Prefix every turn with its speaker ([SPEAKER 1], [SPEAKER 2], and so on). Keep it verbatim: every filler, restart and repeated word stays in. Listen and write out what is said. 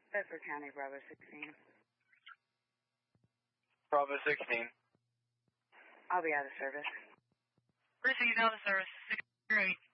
[SPEAKER 1] Bedford County, Bravo sixteen.
[SPEAKER 2] Bravo sixteen.
[SPEAKER 1] I'll be out of service.
[SPEAKER 3] Received out of service. six eight.